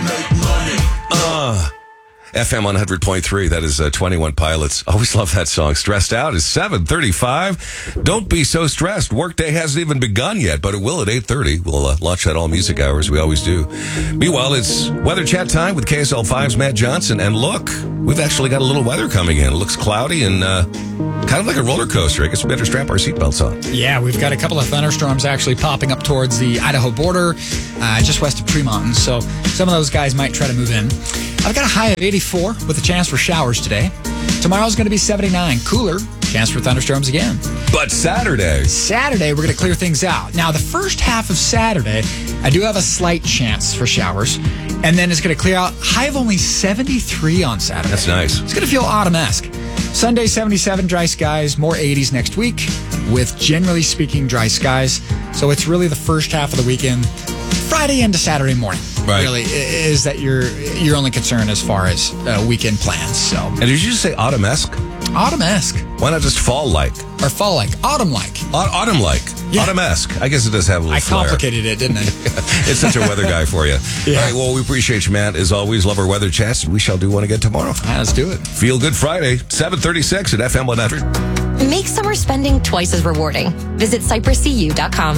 FM 100.3, that is 21 Pilots. Always love that song. Stressed Out is 7:35. Don't be so stressed. Workday hasn't even begun yet, but it will at 8:30. We'll launch that all music hours. We always do. Meanwhile, it's weather chat time with KSL 5's Matt Johnson. And look, we've actually got a little weather coming in. It looks cloudy and kind of like a roller coaster. I guess we better strap our seatbelts on. Yeah, we've got a couple of thunderstorms actually popping up towards the Idaho border, just west of Tremont. So some of those guys might try to move in. I've got a high of 84 with a chance for showers today. Tomorrow's going to be 79. Cooler. Chance for thunderstorms again. But Saturday, we're going to clear things out. Now, the first half of Saturday, I do have a slight chance for showers. And then it's going to clear out. High of only 73 on Saturday. That's nice. It's going to feel autumn-esque. Sunday, 77, dry skies. More 80s next week with, generally speaking, dry skies. So it's really the first half of the weekend, Friday into Saturday morning. Right. Really, is that your only concern as far as weekend plans. So. And did you just say autumn-esque? Autumn-esque. Why not just fall-like? Or fall-like. Autumn-like. Autumn-like. Yeah. Autumn-esque. I guess it does have a little flair. I complicated it, didn't I? It's such a weather guy for you. Yeah. All right, well, we appreciate you, Matt. As always, love our weather chats. We shall do one again tomorrow. Let's do it. Feel Good Friday, 7:36 at FM 100. Make summer spending twice as rewarding. Visit CypressCU.com.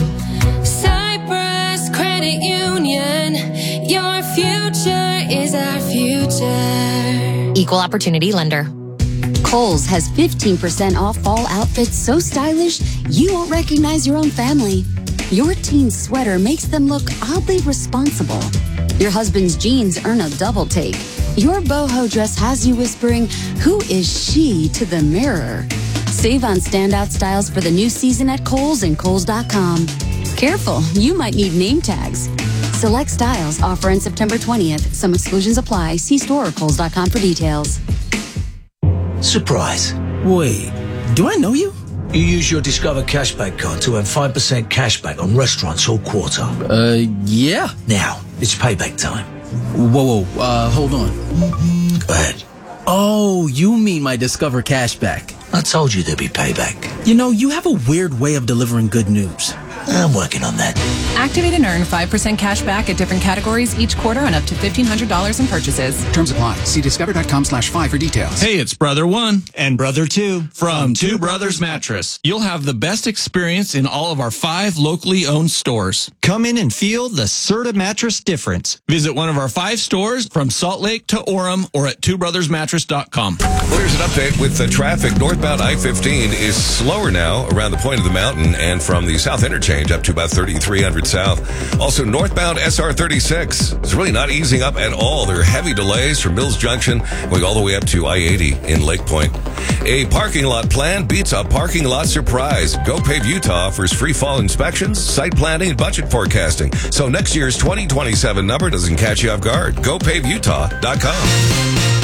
Cypress Credit Union, your future is our future. Equal Opportunity Lender. Kohl's has 15% off fall outfits so stylish you won't recognize your own family. Your teen's sweater makes them look oddly responsible. Your husband's jeans earn a double take. Your boho dress has you whispering, "Who is she?" to the mirror. Save on standout styles for the new season at Kohl's and Kohl's.com. Careful, you might need name tags. Select styles offer on September 20th. Some exclusions apply. See store or Kohl's.com for details. Surprise. Wait, do I know you? You use your Discover Cashback card to earn 5% cashback on restaurants all quarter. Yeah. Now, it's payback time. Whoa, hold on. Go ahead. Oh, you mean my Discover Cashback. I told you there'd be payback. You know, you have a weird way of delivering good news. I'm working on that. Activate and earn 5% cash back at different categories each quarter on up to $1,500 in purchases. Terms apply. See discover.com/5 for details. Hey, it's Brother 1 and Brother 2 from Two Brothers Mattress. You'll have the best experience in all of our 5 locally owned stores. Come in and feel the Serta mattress difference. Visit one of our 5 stores from Salt Lake to Orem or at twobrothersmattress.com. Well, here's an update with the traffic. Northbound I-15 is slower now around the point of the mountain and from the South Interchange up to about 3300 South. Also, northbound SR36 is really not easing up at all. There are heavy delays from Mills Junction going all the way up to I-80 in Lake Point. A parking lot plan beats a parking lot surprise. GoPave Utah offers free fall inspections, site planning, and budget forecasting. So next year's 2027 number doesn't catch you off guard. GoPaveUtah.com.